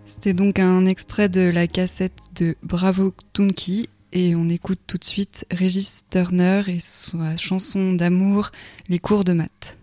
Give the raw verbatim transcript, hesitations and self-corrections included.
C'était donc un extrait de la cassette de Bravo Tunky et on écoute tout de suite Regis Turner et sa chanson d'amour Les cours de maths.